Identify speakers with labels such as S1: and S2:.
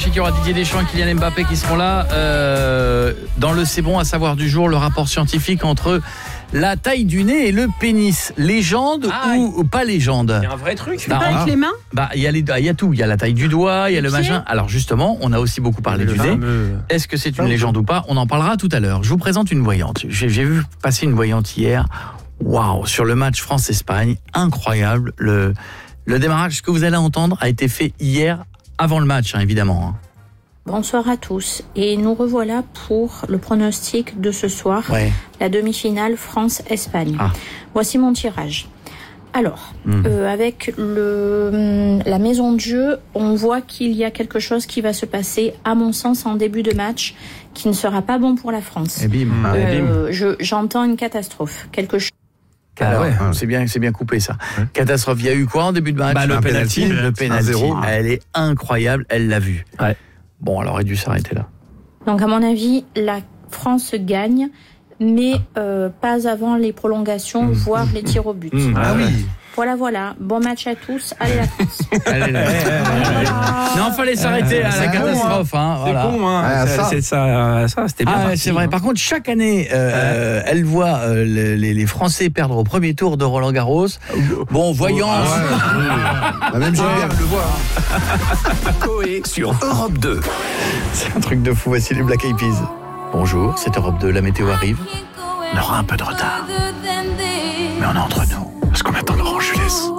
S1: qu'il y aura Didier Deschamps et Kylian Mbappé qui seront là. Dans le C'est bon à savoir du jour, le rapport scientifique entre la taille du nez et le pénis. Légende ou pas légende?
S2: Il y a un vrai truc.
S3: Pas avec les mains?
S1: Il y a tout. Il y a la taille du doigt, il y a le machin. Alors justement, on a aussi beaucoup parlé du nez. Est-ce que c'est une légende ou pas? On en parlera tout à l'heure. Je vous présente une voyante. J'ai vu passer une voyante hier. Waouh, sur le match France-Espagne, incroyable. Le démarrage, ce que vous allez entendre, a été fait hier, avant le match, évidemment.
S4: Bonsoir à tous, et nous revoilà pour le pronostic de ce soir, la demi-finale France-Espagne. Voici mon tirage. Alors, avec la maison de jeu, on voit qu'il y a quelque chose qui va se passer, à mon sens, en début de match, qui ne sera pas bon pour la France.
S1: Et bim.
S4: J'entends une catastrophe, quelque chose.
S1: Alors, c'est bien coupé ça. Catastrophe. Il y a eu quoi en début de match?
S2: Le penalty.
S1: Le penalty. Elle est incroyable. Elle l'a vu. Bon, elle aurait dû s'arrêter là.
S4: Donc, à mon avis, la France gagne, mais pas avant les prolongations, voire les tirs au but. Voilà. Bon match à tous. Allez la France.
S1: Non, fallait s'arrêter à la catastrophe. Voilà.
S2: C'est ça, c'était bien.
S1: C'est vrai. Par contre, chaque année, elle voit les Français perdre au premier tour de Roland-Garros. Bon, voyons.
S5: Même Gilbert le voit.
S6: Coé sur Europe 2.
S1: C'est un truc de fou. Voici les Black Eyed Peas. Bonjour, c'est Europe 2. La météo arrive. On aura un peu de retard. Mais on est entre nous. Parce qu'on attend Laurent Jules.